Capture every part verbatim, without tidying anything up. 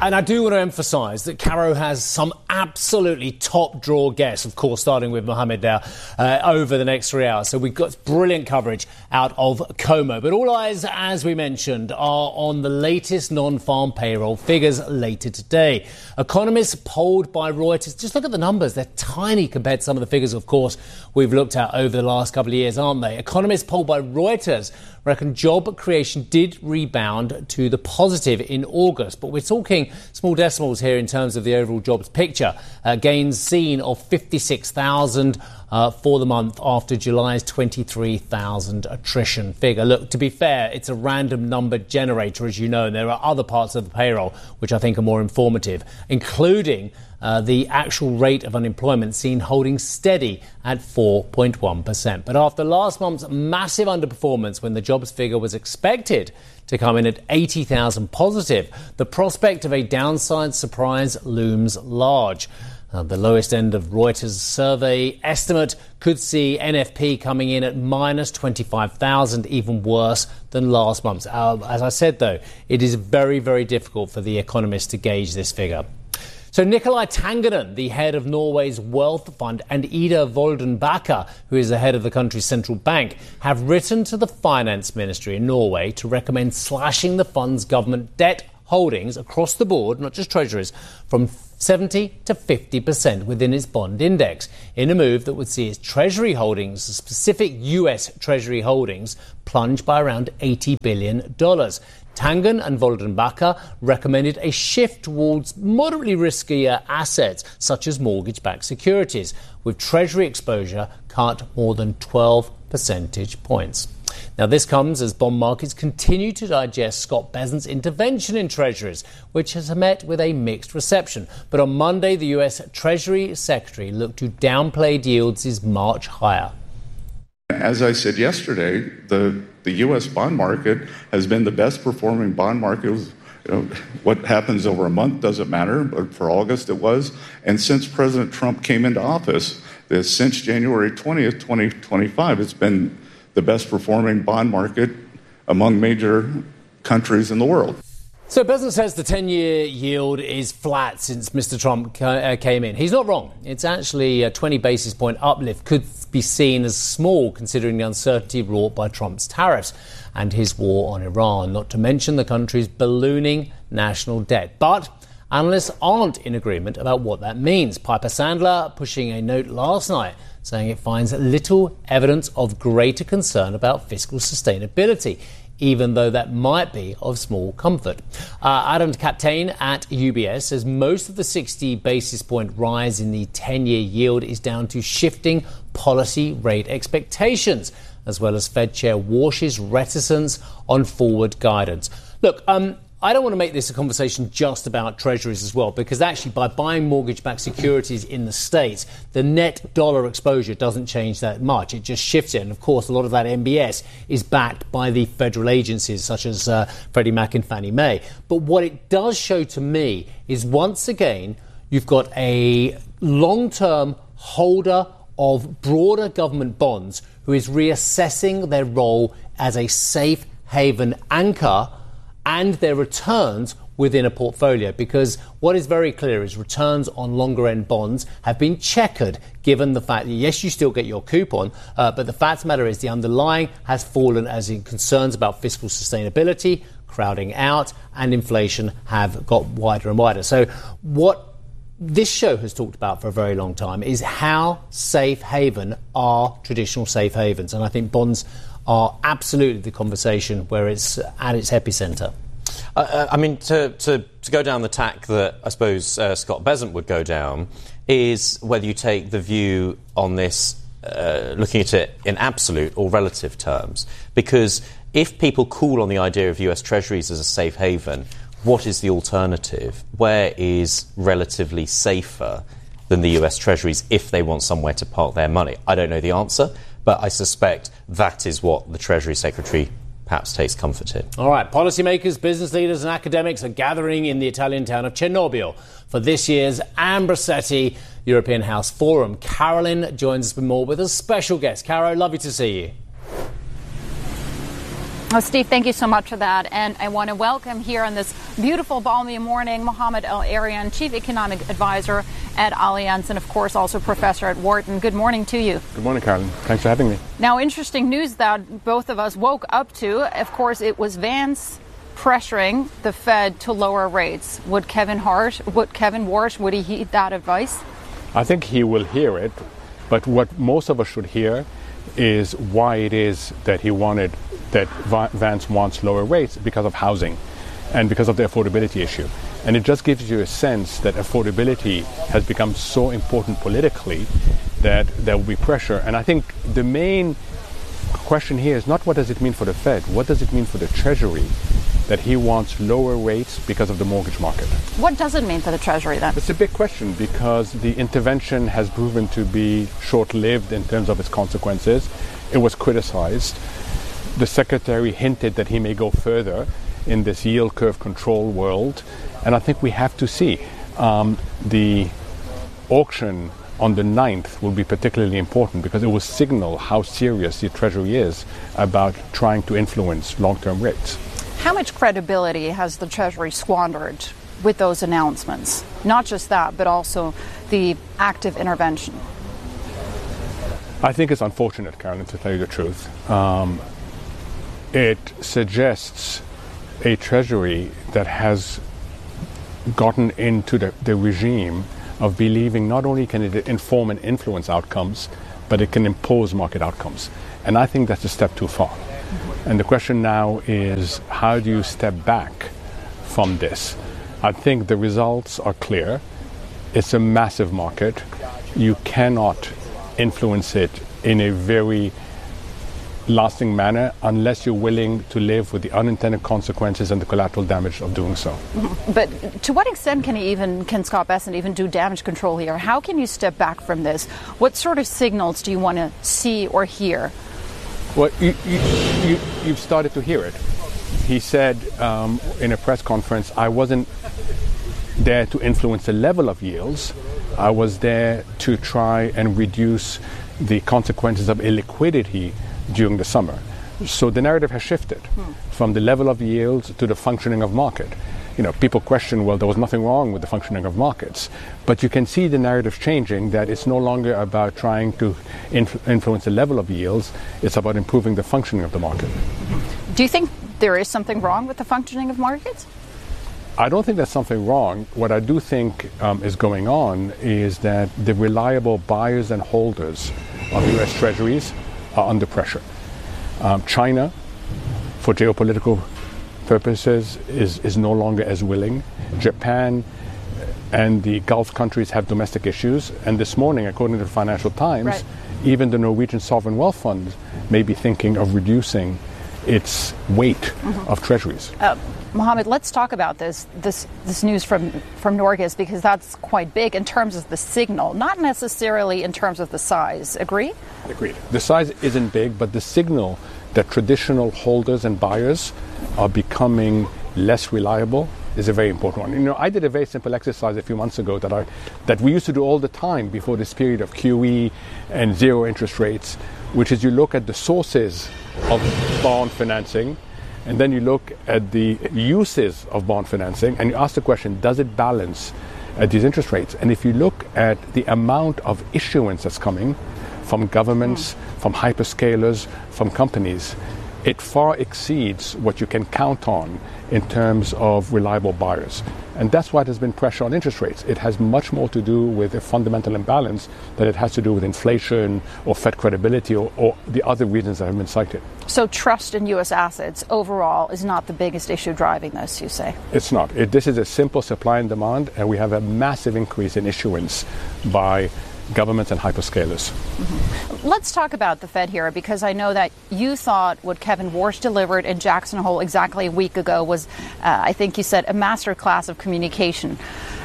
And I do want to emphasise that Caro has some absolutely top-draw guests, of course, starting with Mohammed there, uh, over the next three hours. So we've got brilliant coverage out of Como. But all eyes, as we mentioned, are on the latest non-farm payroll figures later today. Economists polled by Reuters, just look at the numbers. They're tiny compared to some of the figures, of course, we've looked at over the last couple of years, aren't they? Economists polled by Reuters reckon job creation did rebound to the positive in August. But we're talking small decimals here in terms of the overall jobs picture. Uh, gains seen of fifty-six thousand uh, for the month after July's twenty-three thousand attrition figure. Look, to be fair, it's a random number generator, as you know, and there are other parts of the payroll which I think are more informative, including Uh, the actual rate of unemployment seen holding steady at four point one percent. But after last month's massive underperformance, when the jobs figure was expected to come in at eighty thousand positive, the prospect of a downside surprise looms large. Uh, the lowest end of Reuters' survey estimate could see N F P coming in at minus twenty-five thousand, even worse than last month's. Uh, as I said, though, it is very, very difficult for the economists to gauge this figure. So Nicolai Tangen, the head of Norway's wealth fund, and Ida Wolden Bakke, who is the head of the country's central bank, have written to the finance ministry in Norway to recommend slashing the fund's government debt holdings across the board, not just treasuries, from seventy to fifty percent within its bond index, in a move that would see its treasury holdings, specific U S treasury holdings, plunge by around eighty billion dollars. Tangen and Wolden Bakke recommended a shift towards moderately riskier assets, such as mortgage-backed securities, with Treasury exposure cut more than twelve percentage points. Now, this comes as bond markets continue to digest Scott Bessent's intervention in Treasuries, which has met with a mixed reception. But on Monday, the U S Treasury Secretary looked to downplay yields' march higher. As I said yesterday, the, the U S bond market has been the best performing bond market. You know, what happens over a month doesn't matter, but for August it was. And since President Trump came into office, this, since January twentieth, twenty twenty-five, it's been the best performing bond market among major countries in the world. So Bessent says the ten-year yield is flat since Mister Trump ca- uh, came in. He's not wrong. It's actually a twenty basis point uplift, could be seen as small considering the uncertainty wrought by Trump's tariffs and his war on Iran, not to mention the country's ballooning national debt. But analysts aren't in agreement about what that means. Piper Sandler pushing a note last night saying it finds little evidence of greater concern about fiscal sustainability, even though that might be of small comfort. Uh, Adam Captain at U B S says most of the sixty basis point rise in the ten-year yield is down to shifting policy rate expectations, as well as Fed Chair Warsh's reticence on forward guidance. Look, um, I don't want to make this a conversation just about treasuries as well, because actually by buying mortgage-backed securities in the States, the net dollar exposure doesn't change that much. It just shifts it. And of course, a lot of that M B S is backed by the federal agencies such as uh, Freddie Mac and Fannie Mae. But what it does show to me is once again, you've got a long-term holder of broader government bonds who is reassessing their role as a safe haven anchor and their returns within a portfolio, because what is very clear is returns on longer end bonds have been checkered, given the fact that, yes, you still get your coupon, uh, but the fact of the matter is the underlying has fallen as in concerns about fiscal sustainability, crowding out, and inflation have got wider and wider. So what this show has talked about for a very long time is how safe haven are traditional safe havens. And I think bonds are absolutely the conversation where it's at its epicenter. Uh, I mean, to, to, to go down the tack that I suppose uh, Scott Bessent would go down is whether you take the view on this, uh, looking at it in absolute or relative terms. Because if people call on the idea of U S Treasuries as a safe haven, what is the alternative? Where is relatively safer than the U S Treasuries if they want somewhere to park their money? I don't know the answer, but I suspect that is what the Treasury Secretary perhaps takes comfort in. All right, policymakers, business leaders and academics are gathering in the Italian town of Cernobbio for this year's Ambrosetti European House Forum. Carolyn joins us with more with a special guest. Caro, lovely to see you. Well, Steve, thank you so much for that. And I want to welcome here on this beautiful, balmy morning, Mohamed El-Erian, Chief Economic Advisor at Allianz, and of course also Professor at Wharton. Good morning to you. Good morning, Carolyn. Thanks for having me. Now, interesting news that both of us woke up to. Of course, it was Vance pressuring the Fed to lower rates. Would Kevin Harsh, would Kevin Warsh, would he heed that advice? I think he will hear it, but what most of us should hear is why it is that he wanted, that Vance wants lower rates, because of housing and because of the affordability issue. And it just gives you a sense that affordability has become so important politically that there will be pressure. And I think the main question here is not what does it mean for the Fed, what does it mean for the Treasury that he wants lower rates because of the mortgage market. What does it mean for the Treasury then? It's a big question because the intervention has proven to be short-lived in terms of its consequences. It was criticized. The Secretary hinted that he may go further in this yield curve control world. And I think we have to see. Um, the auction on the ninth will be particularly important because it will signal how serious the Treasury is about trying to influence long-term rates. How much credibility has the Treasury squandered with those announcements? Not just that, but also the active intervention. I think it's unfortunate, Carolyn, to tell you the truth. Um, it suggests a Treasury that has gotten into the, the regime of believing not only can it inform and influence outcomes, but it can impose market outcomes. And I think that's a step too far. And the question now is, how do you step back from this? I think the results are clear. It's a massive market. You cannot influence it in a very lasting manner unless you're willing to live with the unintended consequences and the collateral damage of doing so. But to what extent can he even, can Scott Bessent even do damage control here? How can you step back from this? What sort of signals do you want to see or hear? Well, you, you, you, you've started to hear it. He said um, in a press conference, I wasn't there to influence the level of yields. I was there to try and reduce the consequences of illiquidity during the summer. So the narrative has shifted hmm. from the level of yields to the functioning of market. You know, people question, well, there was nothing wrong with the functioning of markets. But you can see the narrative changing, that it's no longer about trying to inf- influence the level of yields, it's about improving the functioning of the market. Do you think there is something wrong with the functioning of markets? I don't think there's something wrong. What I do think um, is going on is that the reliable buyers and holders of U S Treasuries are under pressure. Um, China, for geopolitical purposes, is, is no longer as willing. Japan and the Gulf countries have domestic issues. And this morning, according to the Financial Times, right. even the Norwegian Sovereign Wealth Fund may be thinking of reducing its weight mm-hmm. of treasuries. Uh, Mohamed, let's talk about this this this news from, from Norges, because that's quite big in terms of the signal, not necessarily in terms of the size. Agree? Agreed. The size isn't big, but the signal that traditional holders and buyers are becoming less reliable is a very important one. You know, I did a very simple exercise a few months ago that I that we used to do all the time before this period of Q E and zero interest rates, which is you look at the sources of bond financing, and then you look at the uses of bond financing, and you ask the question, does it balance at these interest rates? And if you look at the amount of issuance that's coming from governments, mm. from hyperscalers, from companies, it far exceeds what you can count on in terms of reliable buyers. And that's why there's been pressure on interest rates. It has much more to do with a fundamental imbalance than it has to do with inflation or Fed credibility or, or the other reasons that have been cited. So trust in U S assets overall is not the biggest issue driving this, you say? It's not. It, this is a simple supply and demand, and we have a massive increase in issuance by governments and hyperscalers. Mm-hmm. Let's talk about the Fed here, because I know that you thought what Kevin Warsh delivered in Jackson Hole exactly a week ago was, uh, I think you said, a masterclass of communication.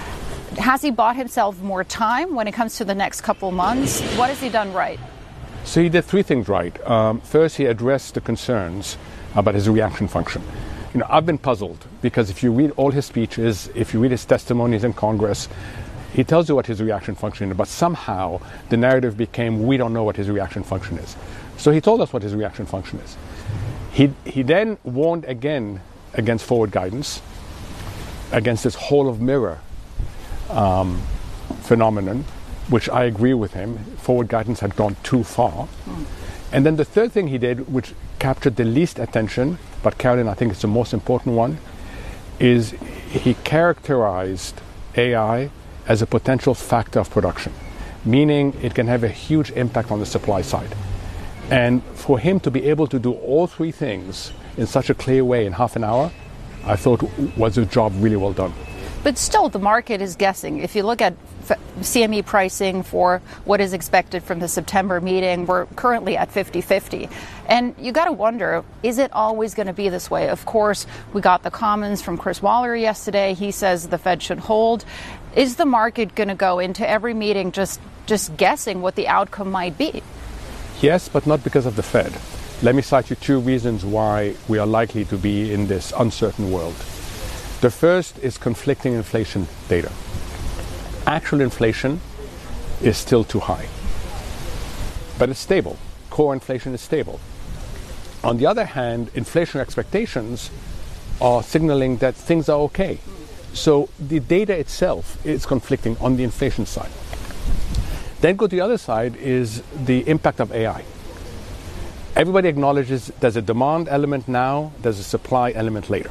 Has he bought himself more time when it comes to the next couple months? What has he done right? So he did three things right. Um, first, he addressed the concerns about his reaction function. You know, I've been puzzled because if you read all his speeches, if you read his testimonies in Congress, he tells you what his reaction function is, but somehow the narrative became, we don't know what his reaction function is. So he told us what his reaction function is. He, he then warned again against forward guidance, against this whole of mirror um, phenomenon, which I agree with him. Forward guidance had gone too far. Mm. And then the third thing he did, which captured the least attention, but Caroline, I think it's the most important one, is he characterized A I as a potential factor of production, meaning it can have a huge impact on the supply side. And for him to be able to do all three things in such a clear way in half an hour, I thought was a job really well done. But still, the market is guessing. If you look at C M E pricing for what is expected from the September meeting, we're currently at fifty-fifty. And you got to wonder, is it always going to be this way? Of course, we got the comments from Chris Waller yesterday. He says the Fed should hold. Is the market going to go into every meeting just, just guessing what the outcome might be? Yes, but not because of the Fed. Let me cite you two reasons why we are likely to be in this uncertain world. The first is conflicting inflation data. Actual inflation is still too high, but it's stable. Core inflation is stable. On the other hand, inflation expectations are signaling that things are okay. So the data itself is conflicting on the inflation side. Then go to the other side is the impact of A I. Everybody acknowledges there's a demand element now, there's a supply element later.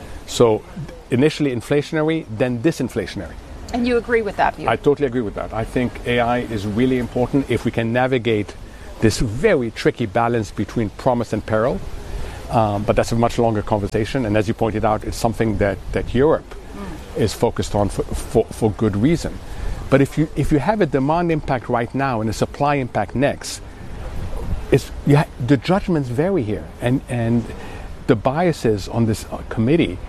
So initially inflationary, then disinflationary. And you agree with that view? I totally agree with that. I think A I is really important if we can navigate this very tricky balance between promise and peril. Um, but that's a much longer conversation. And as you pointed out, it's something that, that Europe mm. is focused on for, for, for good reason. But if you if you have a demand impact right now and a supply impact next, it's, you ha- the judgments vary here. And, and the biases on this uh, committee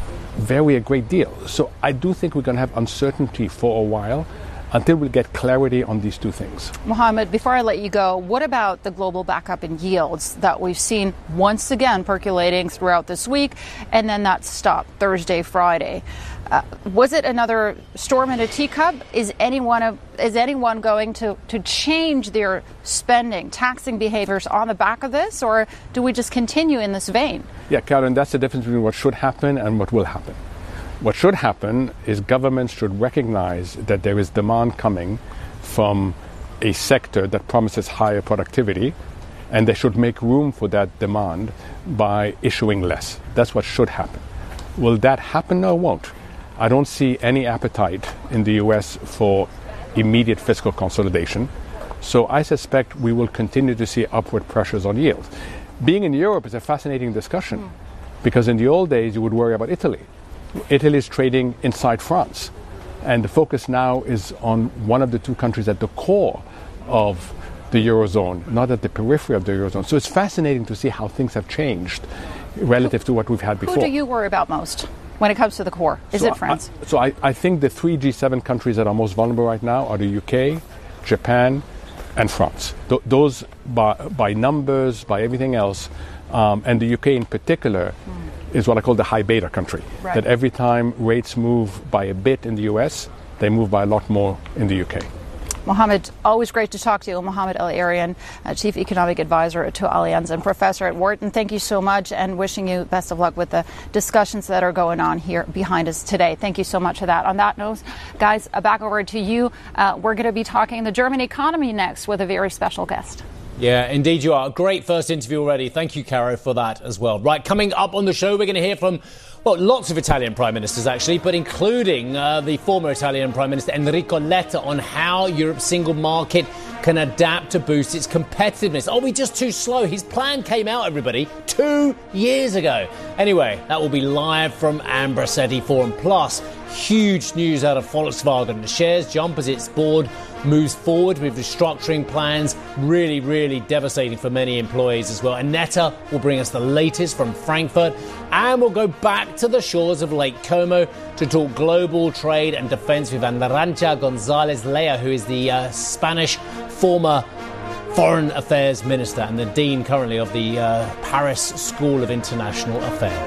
vary a great deal. So I do think we're going to have uncertainty for a while until we get clarity on these two things. Mohammed, before I let you go, what about the global backup in yields that we've seen once again percolating throughout this week, and then that stopped Thursday, Friday? Uh, was it another storm in a teacup? Is anyone of, is anyone going to, to change their spending, taxing behaviors on the back of this, or do we just continue in this vein? Yeah, Karen, that's the difference between what should happen and what will happen. What should happen is governments should recognize that there is demand coming from a sector that promises higher productivity, and they should make room for that demand by issuing less. That's what should happen. Will that happen? No, it won't. I don't see any appetite in the U S for immediate fiscal consolidation. So I suspect we will continue to see upward pressures on yields. Being in Europe is a fascinating discussion mm. because in the old days you would worry about Italy. Italy is trading inside France. And the focus now is on one of the two countries at the core of the Eurozone, not at the periphery of the Eurozone. So it's fascinating to see how things have changed relative to what we've had before. Who do you worry about most when it comes to the core? Is so it France? I, so I, I think the three G seven countries that are most vulnerable right now are the U K, Japan, and France. Th- those by, by numbers, by everything else, um, and the U K in particular mm. is what I call the high beta country. Right. That every time rates move by a bit in the U S, they move by a lot more in the U K. Mohammed, always great to talk to you. Mohammed El-Erian, uh, Chief Economic Advisor to Allianz and Professor at Wharton. Thank you so much, and wishing you best of luck with the discussions that are going on here behind us today. Thank you so much for that. On that note, guys, uh, back over to you. Uh, we're going to be talking the German economy next with a very special guest. Yeah, indeed you are. Great first interview already. Thank you, Caro, for that as well. Right, coming up on the show, we're going to hear from, well, lots of Italian prime ministers, actually, but including uh, the former Italian Prime Minister Enrico Letta on how Europe's single market can adapt to boost its competitiveness. Are we just too slow? His plan came out, everybody, two years ago. Anyway, that will be live from Ambrosetti Forum. Plus, huge news out of Volkswagen. The shares jump as its board moves forward with restructuring plans. Really, really devastating for many employees as well. And Netta will bring us the latest from Frankfurt. And we'll go back to the shores of Lake Como to talk global trade and defense with Arantxa González Laya, who is the uh, Spanish former Foreign Affairs Minister and the Dean currently of the uh, Paris School of International Affairs.